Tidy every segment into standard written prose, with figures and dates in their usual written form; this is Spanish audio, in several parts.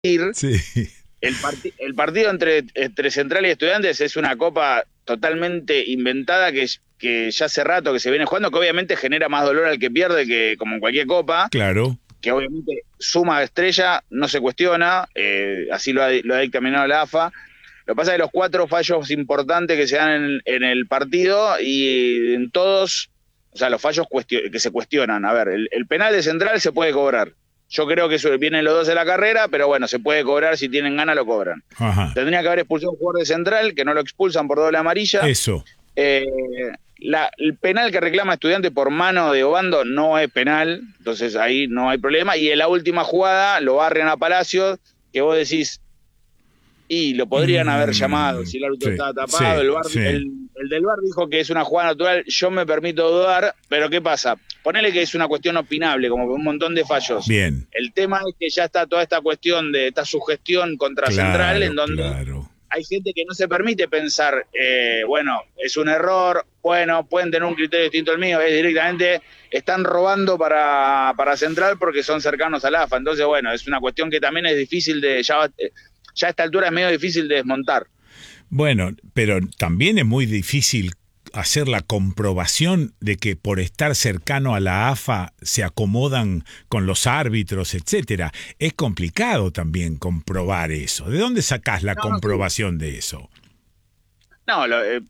Sí, El partido entre Central y Estudiantes es una copa totalmente inventada que ya hace rato que se viene jugando, que obviamente genera más dolor al que pierde que como en cualquier copa, claro. que obviamente suma de estrella, no se cuestiona, así lo ha dictaminado la AFA. Lo que pasa es que los cuatro fallos importantes que se dan en el partido y en todos, o sea, los fallos que se cuestionan. A ver, el penal de Central se puede cobrar. Yo creo que eso, vienen los dos de la carrera, pero bueno, se puede cobrar, si tienen ganas lo cobran. Ajá. Tendría que haber expulsado a un jugador de Central, que no lo expulsan por doble amarilla. Eso. Eh, el penal que reclama Estudiante por mano de Obando no es penal, entonces ahí no hay problema. Y en la última jugada lo barren a Palacios, que vos decís, y lo podrían haber llamado si el árbitro Sí, estaba tapado. sí, sí. El del VAR dijo que es una jugada natural. Yo me permito dudar, pero ¿qué pasa? Ponele que es una cuestión opinable, como que un montón de fallos. Bien. El tema es que ya está toda esta cuestión de esta sugestión contra Central, en Claro, donde claro. hay gente que no se permite pensar, bueno, es un error, bueno, pueden tener un criterio distinto al mío, es directamente, están robando para Central porque son cercanos al AFA. Entonces, bueno, es una cuestión que también es difícil ya a esta altura es medio difícil de desmontar. Bueno, pero también es muy difícil hacer la comprobación de que por estar cercano a la AFA se acomodan con los árbitros, etcétera. Es complicado también comprobar eso. ¿De dónde sacás la No, no, sí. comprobación de eso? No,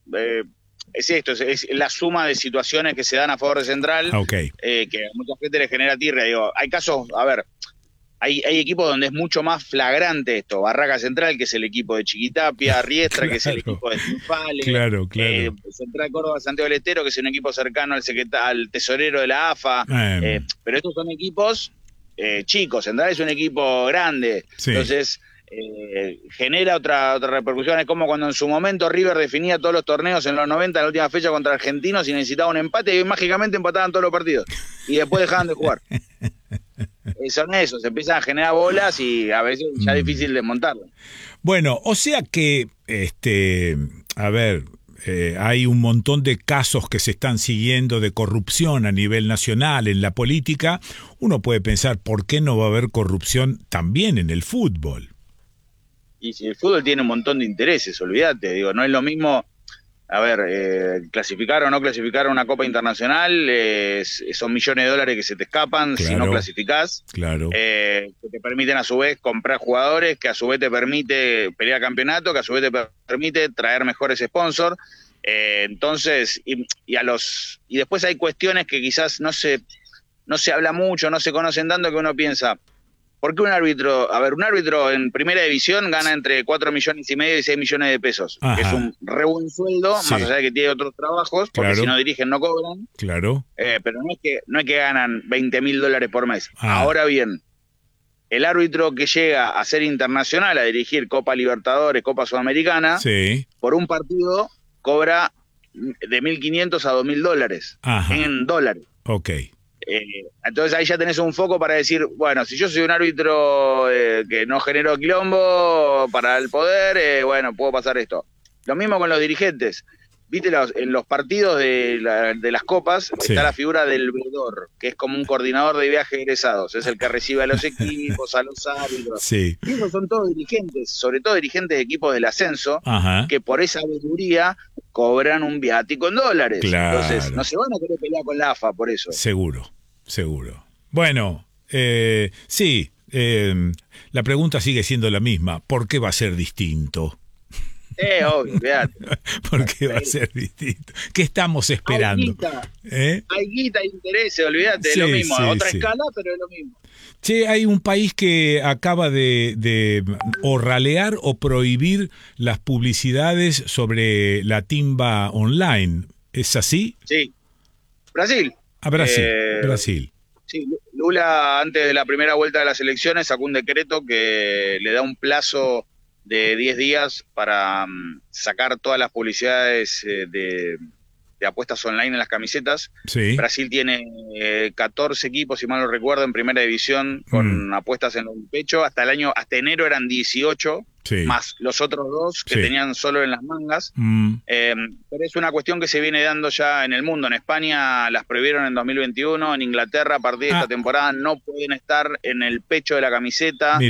es esto, es la suma de situaciones que se dan a favor de Central, Ah, ok. que a mucha gente le genera tirria. Digo, hay casos, a ver, hay equipos donde es mucho más flagrante esto. Barraca Central, que es el equipo de Chiquitapia, Riestra, que es el Claro, equipo de Sinfale, claro, claro. Central Córdoba, Santiago del Estero, que es un equipo cercano al tesorero de la AFA. Pero estos son equipos chicos. Central es un equipo grande. Sí. Entonces, genera otra repercusión. Es como cuando en su momento River definía todos los torneos en los 90, en la última fecha contra Argentinos, y necesitaba un empate, y mágicamente empataban todos los partidos. Y después dejaban de jugar. Son eso, se empiezan a generar bolas y a veces ya es Mm. difícil desmontarlas. Bueno, o sea que, a ver, hay un montón de casos que se están siguiendo de corrupción a nivel nacional en la política. Uno puede pensar, ¿por qué no va a haber corrupción también en el fútbol? Y si el fútbol tiene un montón de intereses, olvídate, digo, no es lo mismo, a ver, clasificar o no clasificar a una Copa Internacional, son millones de dólares que se te escapan si no Claro, clasificás, claro. que te permiten a su vez comprar jugadores, que a su vez te permite pelear campeonato, que a su vez te permite traer mejores sponsors. Entonces, y después hay cuestiones que quizás no se habla mucho, no se conocen tanto, que uno piensa, ¿por qué un árbitro? A ver, un árbitro en primera división gana entre 4,5 millones y 6 millones de pesos, que es Ajá, un re buen sueldo, más sí, allá de que tiene otros trabajos, porque si claro, no dirigen no cobran, claro. pero no es que ganan 20.000 dólares por mes. Ah, Ahora bien, el árbitro que llega a ser internacional, a dirigir Copa Libertadores, Copa Sudamericana, sí, por un partido cobra de 1.500 a 2.000 dólares, ajá, en dólares. ok. Entonces ahí ya tenés un foco para decir, bueno, si yo soy un árbitro que no generó quilombo para el poder, bueno, puedo pasar esto. Lo mismo con los dirigentes. Viste, en los partidos de las copas está la Sí, figura del veedor, que es como un coordinador de viajes egresados, es el que recibe a los equipos, a los árbitros. sí, Y esos son todos dirigentes, sobre todo dirigentes de equipos del ascenso, ajá, que por esa veeduría cobran un viático en dólares. Entonces, no claro. se van a querer pelear con la AFA por eso. Seguro, seguro. Bueno, sí, la pregunta sigue siendo la misma. ¿Por qué va a ser distinto? Obvio, fíjate. ¿Por qué va a ser distinto? ¿Qué estamos Hay esperando? guita, ¿Eh? hay guita, hay intereses, olvídate, es lo Sí, mismo, a sí, otra sí. escala, pero es lo mismo. Che, hay un país que acaba de o ralear o prohibir las publicidades sobre la timba online. ¿Es así? Sí, Brasil. A Brasil, Eh, Brasil. sí, Lula, antes de la primera vuelta de las elecciones, sacó un decreto que le da un plazo de 10 días para sacar todas las publicidades de apuestas online en las camisetas. Sí. Brasil tiene 14 equipos, si mal no recuerdo, en primera división Mm, con apuestas en el pecho. Hasta enero eran 18, sí, más los otros dos que sí. tenían solo en las mangas. Mm, Pero es una cuestión que se viene dando ya en el mundo. En España las prohibieron en 2021, en Inglaterra a partir de esta ah, temporada no pueden estar en el pecho de la camiseta. mira.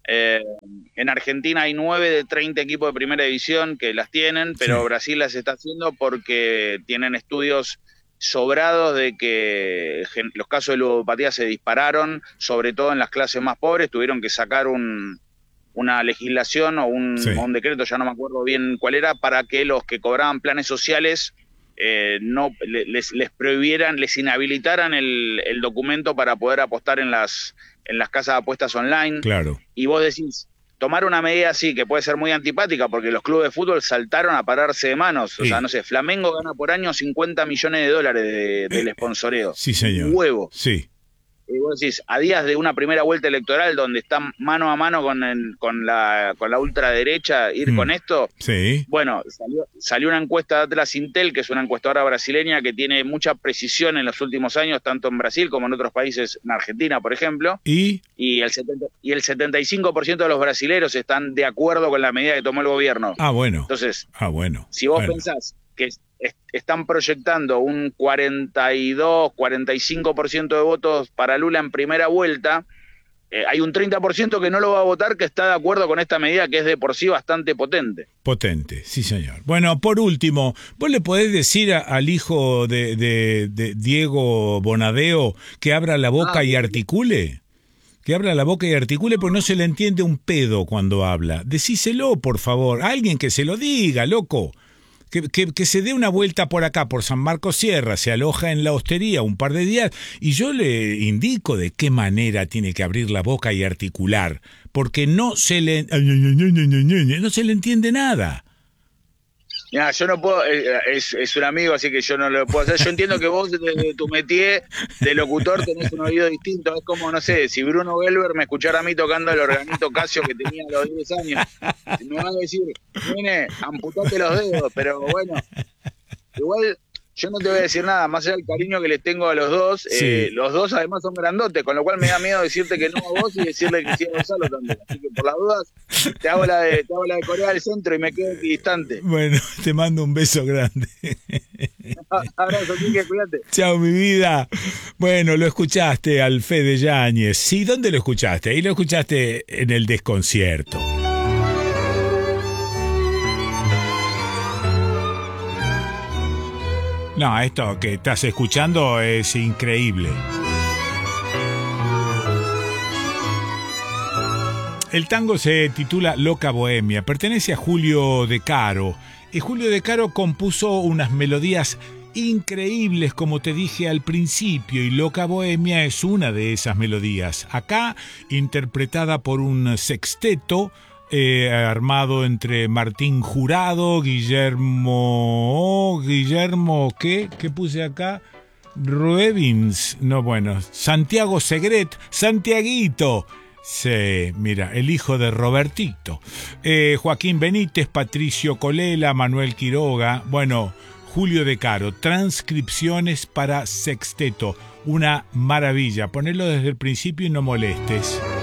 Eh, en Argentina hay 9 de 30 equipos de primera división que las tienen, pero Sí. Brasil las está haciendo porque tienen estudios sobrados de que los casos de ludopatía se dispararon, sobre todo en las clases más pobres, tuvieron que sacar una legislación o Sí. un decreto, ya no me acuerdo bien cuál era, para que los que cobraban planes sociales no les prohibieran, les inhabilitaran el documento para poder apostar en las casas de apuestas online. Claro. Y vos decís, tomar una medida así, que puede ser muy antipática, porque los clubes de fútbol saltaron a pararse de manos. O sea, Sí. no sé, Flamengo gana por año 50 millones de dólares del sponsoreo. Sí, Un señor. huevo. Sí. Y vos decís, a días de una primera vuelta electoral donde están mano a mano con la ultraderecha, ir con esto. Sí. Bueno, salió una encuesta de Atlas Intel, que es una encuestadora brasileña que tiene mucha precisión en los últimos años, tanto en Brasil como en otros países, en Argentina, por ejemplo, Y y el 75% de los brasileros están de acuerdo con la medida que tomó el gobierno. bueno. Entonces, Bueno. si vos Bueno. pensás que están proyectando un 42, 45% de votos para Lula en primera vuelta, hay un 30% que no lo va a votar, que está de acuerdo con esta medida que es de por sí bastante potente. Potente, sí señor. Bueno, por último, ¿vos le podés decir al hijo de Diego Bonadeo que abra la boca y articule? Que abra la boca y articule, porque no se le entiende un pedo cuando habla. Decíselo, por favor. Alguien que se lo diga, loco. Que se dé una vuelta por acá, por San Marcos Sierra, se aloja en la hostería un par de días y yo le indico de qué manera tiene que abrir la boca y articular, porque no se le entiende nada. Mira, yo no puedo, es un amigo, así que yo no lo puedo hacer. Yo entiendo que vos, de tu métier de locutor, tenés un oído distinto. Es como, no sé, si Bruno Gelber me escuchara a mí tocando el organito Casio que tenía a los 10 años, me va a decir, nene, amputate los dedos, pero bueno, igual yo no te voy a decir nada, más allá del cariño que les tengo a los dos. Sí. Los dos además son grandotes, con lo cual me da miedo decirte que no a vos y decirle que sí a Gonzalo también. Así que por las dudas, te hago la de Corea del Centro y me quedo equidistante. Bueno, te mando un beso grande. Abrazo, Quique, cuídate. Chao, mi vida. Bueno, lo escuchaste al Fede Yáñez. Sí, ¿dónde lo escuchaste? Ahí lo escuchaste en el desconcierto. No, esto que estás escuchando es increíble. El tango se titula Loca Bohemia, pertenece a Julio De Caro. Y Julio De Caro compuso unas melodías increíbles, como te dije al principio, y Loca Bohemia es una de esas melodías. Acá interpretada por un sexteto armado entre Martín Jurado, Guillermo, ¿qué puse acá? Ruevins, no, bueno, Santiago Segret, Santiaguito. Sí, mira, el hijo de Robertito. Joaquín Benítez, Patricio Colela, Manuel Quiroga. Bueno, Julio De Caro, transcripciones para sexteto. Una maravilla. Ponelo desde el principio y no molestes.